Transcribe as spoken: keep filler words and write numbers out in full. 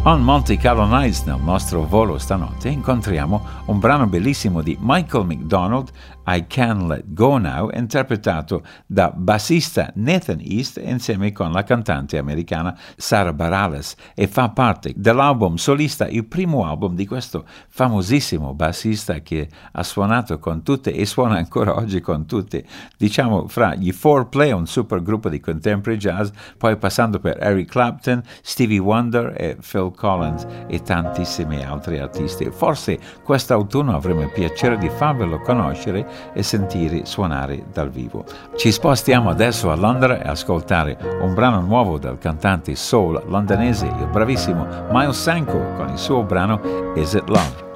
On Monte Carlo Nights, nel nostro volo stanotte, incontriamo un brano bellissimo di Michael McDonald, I Can't Let Go Now, interpretato da bassista Nathan East insieme con la cantante americana Sara Bareilles, e fa parte dell'album solista, il primo album di questo famosissimo bassista che ha suonato con tutte e suona ancora oggi con tutte, diciamo fra gli four play, un super gruppo di contemporary jazz, poi passando per Eric Clapton, Stevie Wonder e Phil Collins e tantissimi altri artisti. Forse quest'autunno avremo il piacere di farvelo conoscere e sentire suonare dal vivo. Ci spostiamo adesso a Londra e ascoltare un brano nuovo del cantante soul londonese, il bravissimo Miles Sanko, con il suo brano Is It Love?